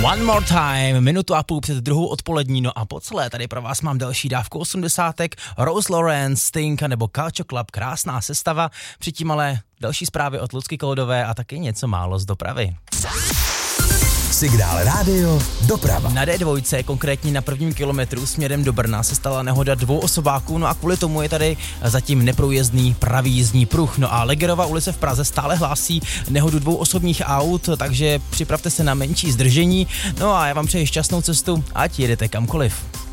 One more time, minutu a půl před druhou odpolední, no a po celé tady pro vás mám další dávku 80. Rose Lawrence, Sting nebo Culture Club, krásná sestava, předtím ale další zprávy od Lucky Koldové a taky něco málo z dopravy. Signál rádio, doprava. Na D2, konkrétně na prvním kilometru směrem do Brna, se stala nehoda 2 osobáků, no a kvůli tomu je tady zatím neprůjezdný pravý jízdní pruh. No a Legerova ulice v Praze stále hlásí nehodu 2 osobních aut, takže připravte se na menší zdržení. No a já vám přeji šťastnou cestu, ať jedete kamkoliv.